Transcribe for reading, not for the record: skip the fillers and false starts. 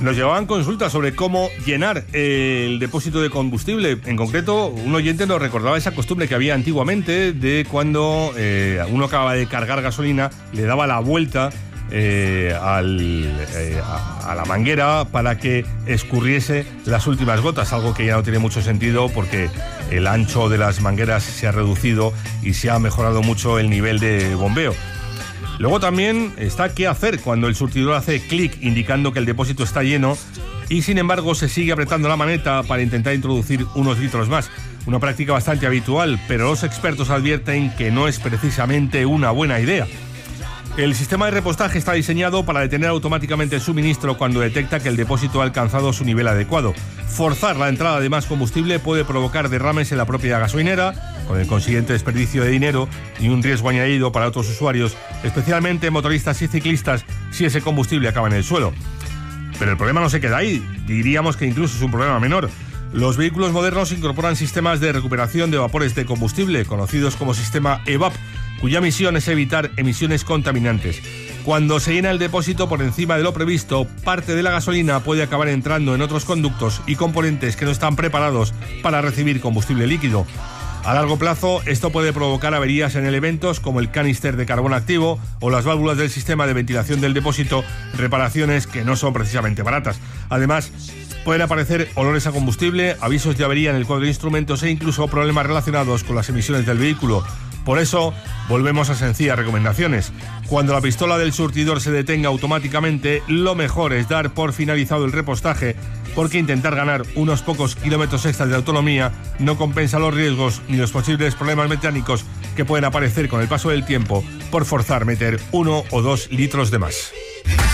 Nos llevaban consultas sobre cómo llenar el depósito de combustible. En concreto, un oyente nos recordaba esa costumbre que había antiguamente de cuando uno acababa de cargar gasolina, le daba la vuelta a la manguera para que escurriese las últimas gotas, algo que ya no tiene mucho sentido porque el ancho de las mangueras se ha reducido y se ha mejorado mucho el nivel de bombeo. Luego también está qué hacer cuando el surtidor hace clic indicando que el depósito está lleno y sin embargo se sigue apretando la maneta para intentar introducir unos litros más. Una práctica bastante habitual, pero los expertos advierten que no es precisamente una buena idea. El sistema de repostaje está diseñado para detener automáticamente el suministro cuando detecta que el depósito ha alcanzado su nivel adecuado. Forzar la entrada de más combustible puede provocar derrames en la propia gasolinera, con el consiguiente desperdicio de dinero y un riesgo añadido para otros usuarios, especialmente motoristas y ciclistas, si ese combustible acaba en el suelo. Pero el problema no se queda ahí, diríamos que incluso es un problema menor. Los vehículos modernos incorporan sistemas de recuperación de vapores de combustible, conocidos como sistema EVAP, cuya misión es evitar emisiones contaminantes. Cuando se llena el depósito por encima de lo previsto, parte de la gasolina puede acabar entrando en otros conductos y componentes que no están preparados para recibir combustible líquido. A largo plazo, esto puede provocar averías en elementos como el canister de carbón activo o las válvulas del sistema de ventilación del depósito, reparaciones que no son precisamente baratas. Además, pueden aparecer olores a combustible, avisos de avería en el cuadro de instrumentos e incluso problemas relacionados con las emisiones del vehículo. Por eso, volvemos a sencillas recomendaciones. Cuando la pistola del surtidor se detenga automáticamente, lo mejor es dar por finalizado el repostaje, porque intentar ganar unos pocos kilómetros extras de autonomía no compensa los riesgos ni los posibles problemas mecánicos que pueden aparecer con el paso del tiempo por forzar meter 1 o 2 litros de más.